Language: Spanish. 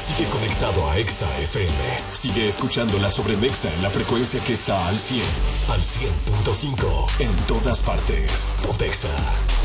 Sigue conectado a Exa FM. Sigue escuchando la Sobremexa en la frecuencia que está al 100.5 en todas partes. Pontexa.